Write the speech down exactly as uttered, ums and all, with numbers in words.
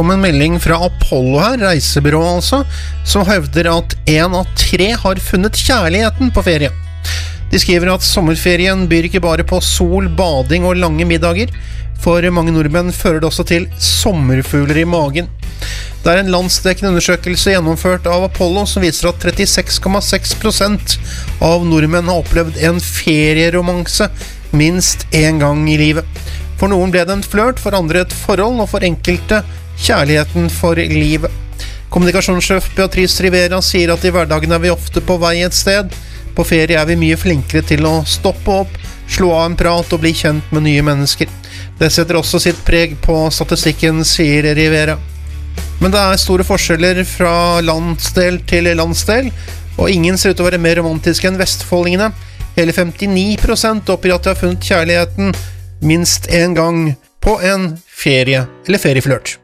kom en melding fra Apollo her, reisebyrået altså, som hevder at en av tre har funnet kjærligheten på ferie. De skriver at sommerferien byr ikke bare på sol, bading og lange middager. For mange nordmenn fører det også til sommerfugler i magen. Det er en landsdekkende undersøkelse gjennomført av Apollo som viser at trettiseks komma seks prosent av nordmenn har opplevd en ferieromanse minst en gang i livet. For noen ble det en flørt, for andre et forhold, og for enkelte kjærligheten for livet. Kommunikasjonssjef Beatrice Rivera sier at i hverdagen er vi ofte på vei et sted. På ferie er vi mye flinkere til å stoppe opp, slå av en prat og bli kjent med nye mennesker. Det setter også sitt preg på statistikken, sier Rivera. Men det er store forskjeller fra landsdel til landsdel, og ingen ser ut til å være mer romantiske enn vestfoldingene. Hele femtini prosent oppgir at de har funnet kjærligheten minst en gang på en ferie eller ferieflørt.